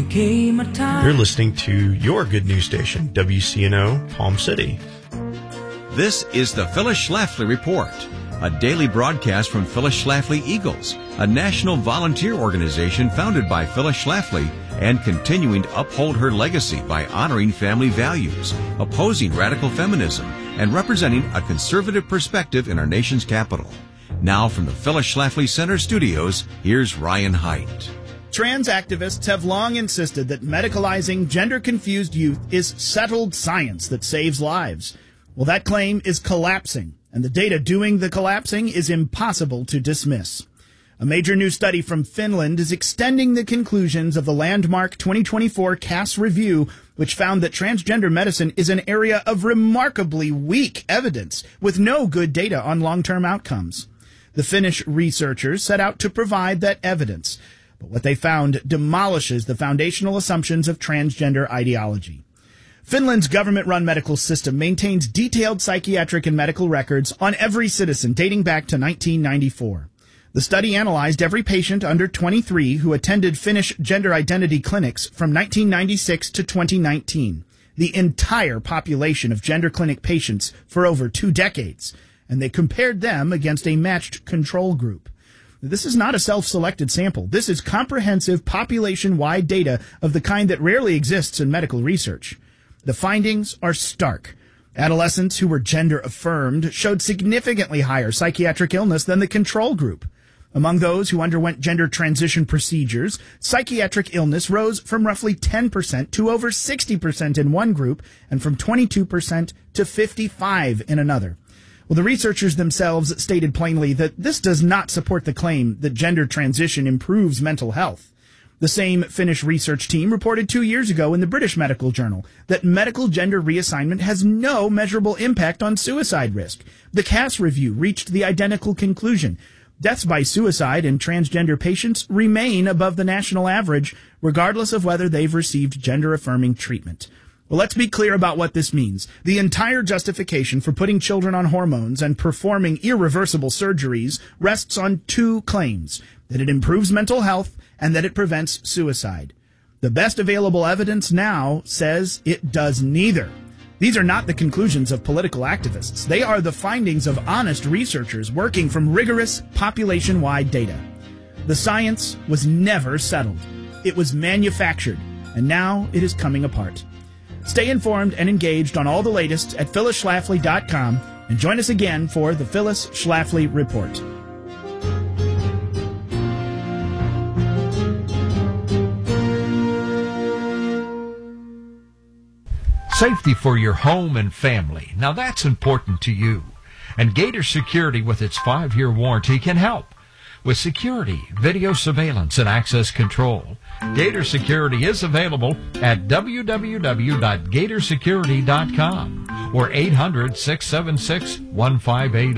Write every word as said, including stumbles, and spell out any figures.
came a time. You're listening to your good news station, W C N O, Palm City. This is the Phyllis Schlafly Report, a daily broadcast from Phyllis Schlafly Eagles, a national volunteer organization founded by Phyllis Schlafly and continuing to uphold her legacy by honoring family values, opposing radical feminism, and representing a conservative perspective in our nation's capital. Now from the Phyllis Schlafly Center studios, here's Ryan Haidt. Trans activists have long insisted that medicalizing gender-confused youth is settled science that saves lives. Well, that claim is collapsing, and the data doing the collapsing is impossible to dismiss. A major new study from Finland is extending the conclusions of the landmark twenty twenty-four Cass Review, which found that transgender medicine is an area of remarkably weak evidence with no good data on long-term outcomes. The Finnish researchers set out to provide that evidence, but what they found demolishes the foundational assumptions of transgender ideology. Finland's government-run medical system maintains detailed psychiatric and medical records on every citizen dating back to nineteen ninety-four. The study analyzed every patient under twenty-three who attended Finnish gender identity clinics from nineteen ninety-six to twenty nineteen, the entire population of gender clinic patients for over two decades, and they compared them against a matched control group. This is not a self-selected sample. This is comprehensive population-wide data of the kind that rarely exists in medical research. The findings are stark. Adolescents who were gender-affirmed showed significantly higher psychiatric illness than the control group. Among those who underwent gender transition procedures, psychiatric illness rose from roughly ten percent to over sixty percent in one group and from twenty-two percent to fifty-five percent in another. Well, the researchers themselves stated plainly that this does not support the claim that gender transition improves mental health. The same Finnish research team reported two years ago in the British Medical Journal that medical gender reassignment has no measurable impact on suicide risk. The Cass Review reached the identical conclusion. Deaths by suicide in transgender patients remain above the national average, regardless of whether they've received gender-affirming treatment. Well, let's be clear about what this means. The entire justification for putting children on hormones and performing irreversible surgeries rests on two claims: that it improves mental health and that it prevents suicide. The best available evidence now says it does neither. These are not the conclusions of political activists. They are the findings of honest researchers working from rigorous population-wide data. The science was never settled. It was manufactured, and now it is coming apart. Stay informed and engaged on all the latest at phyllis schlafly dot com and join us again for the Phyllis Schlafly Report. Safety for your home and family. Now that's important to you. And Gator Security with its five-year warranty can help. With security, video surveillance, and access control, Gator Security is available at w w w dot gator security dot com or eight hundred, six seven six, one five eight zero.